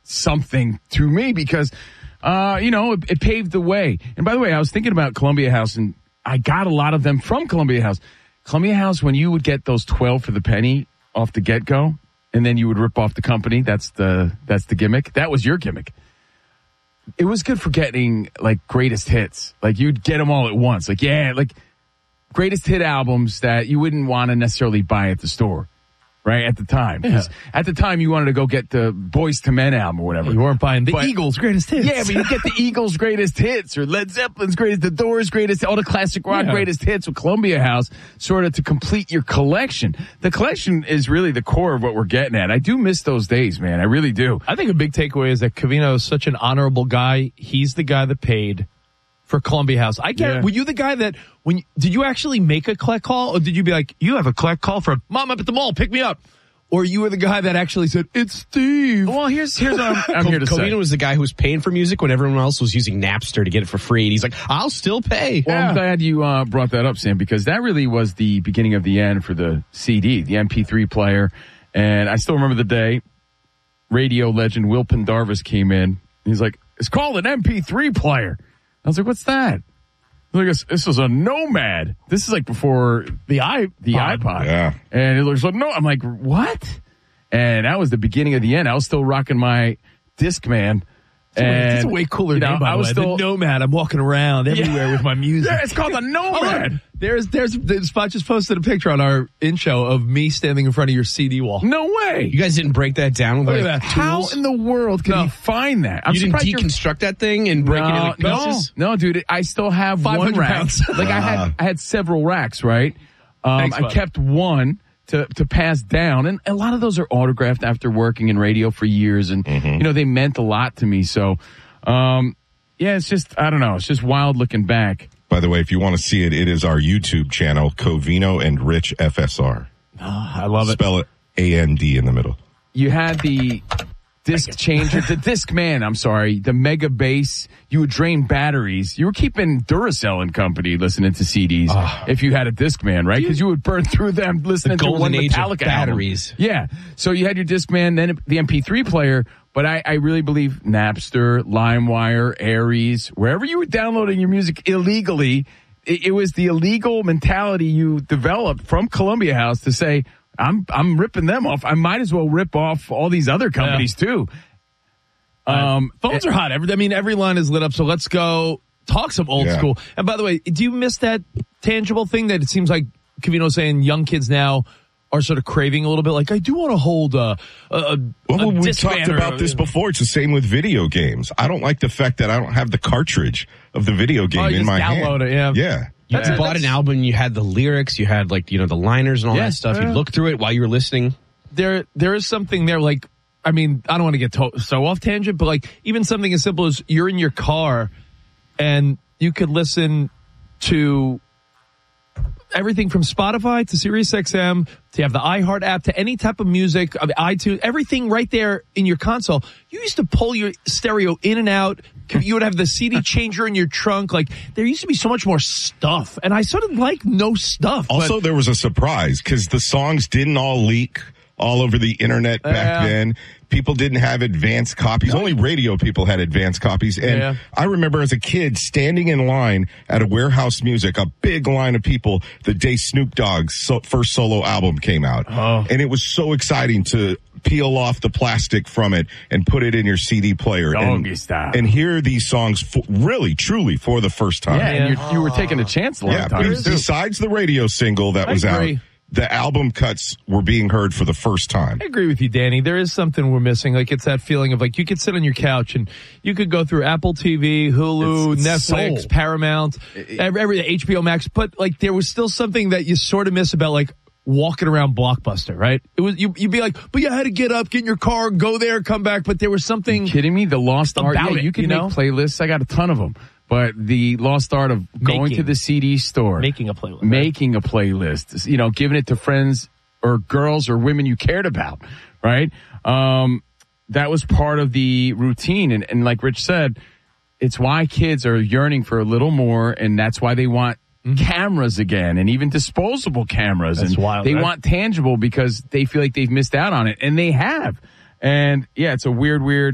something to me because, it paved the way. And by the way, I was thinking about Columbia House, and I got a lot of them from Columbia House. Columbia House, when you would get those 12 for the penny off the get-go, and then you would rip off the company, that's the gimmick. That was your gimmick. It was good for getting, like, greatest hits. Like, you'd get them all at once. Like, greatest hit albums that you wouldn't want to necessarily buy at the store, right, at the time. Because at the time, you wanted to go get the Boyz II Men album or whatever. You weren't buying the Eagles' greatest hits. Yeah, but you get the Eagles' greatest hits or Led Zeppelin's greatest, the Doors' greatest, all the classic rock greatest hits with Columbia House sort of to complete your collection. The collection is really the core of what we're getting at. I do miss those days, man. I really do. I think a big takeaway is that Covino is such an honorable guy. He's the guy that paid for Columbia House. Were you the guy that did you actually make a collect call, or did you be like, you have a collect call for Mom up at the mall, pick me up? Or you were the guy that actually said, it's Steve. Well, here's what I'm here to say. Covino was the guy who was paying for music when everyone else was using Napster to get it for free. And he's like, I'll still pay. Well, I'm glad you brought that up, Sam, because that really was the beginning of the end for the CD, the MP3 player. And I still remember the day radio legend Will Pendarvis came in. He's like, it's called an MP3 player. I was like, what's that? Look, this was a Nomad. This is like before the iPod. Yeah. And it looks like, no, I'm like, what? And that was the beginning of the end. I was still rocking my Discman. It's a way cooler name, by the way. The Nomad. I'm walking around everywhere with my music. Yeah, it's called the Nomad. There's Spot just posted a picture on our in-show of me standing in front of your CD wall. No way. You guys didn't break that down with like How tools? in the world can you find that? You didn't deconstruct that thing and break it into pieces? No, dude. I still have one rack. pounds. Like I had several racks, right? Thanks, I kept one to pass down, and a lot of those are autographed after working in radio for years, and they meant a lot to me. So, it's just, I don't know, it's just wild looking back. By the way, if you want to see it, it is our YouTube channel, Covino and Rich FSR. I love it. Spell it A-N-D in the middle. You had the disc changer, the Discman, I'm sorry, the Mega Bass. You would drain batteries. You were keeping Duracell and company listening to CDs if you had a Discman, right? Because you would burn through them listening to one Metallica batteries. Album. Yeah. So you had your Discman, then the MP3 player, but I really believe Napster, LimeWire, Aries, wherever you were downloading your music illegally, it was the illegal mentality you developed from Columbia House to say, I'm ripping them off. I might as well rip off all these other companies too. Phones are hot. Every line is lit up. So let's go talk some old school. And by the way, do you miss that tangible thing that it seems like Covino's saying young kids now are sort of craving a little bit? Like, I do want to hold we talked about this before. It's the same with video games. I don't like the fact that I don't have the cartridge of the video game in my hand. Download it, yeah. You bought an album, you had the lyrics, you had the liners and all that stuff. You look through it while you were listening. There is something there, like, I don't want to get so off tangent, but like even something as simple as you're in your car and you could listen to everything from Spotify to SiriusXM to have the iHeart app to any type of music, iTunes, everything right there in your console. You used to pull your stereo in and out. You would have the CD changer in your trunk. Like, there used to be so much more stuff. And I sort of like no stuff. Also, there was a surprise because the songs didn't all leak all over the internet back then. People didn't have advanced copies. Only radio people had advanced copies. And I remember as a kid standing in line at a Warehouse Music, a big line of people the day Snoop Dogg's first solo album came out. And it was so exciting to peel off the plastic from it and put it in your CD player and hear these songs really, truly for the first time. Yeah, and you were taking a chance a lot of times. Besides the radio single that was out, the album cuts were being heard for the first time. I agree with you, Danny. There is something we're missing. Like, it's that feeling of like you could sit on your couch and you could go through Apple TV, Hulu, Netflix, Paramount, every HBO Max, but like there was still something that you sort of miss about like walking around Blockbuster, right? It was you'd be like, but you had to get up, get in your car, go there, come back. But there was something. Are you kidding me? The lost art. Yeah, you can make playlists. I got a ton of them. But the lost art of going to the CD store, making a playlist, giving it to friends or girls or women you cared about, right? That was part of the routine. And like Rich said, it's why kids are yearning for a little more, and that's why they want cameras again, and even disposable cameras. That's wild. They want tangible because they feel like they've missed out on it, and they have. And yeah, it's a weird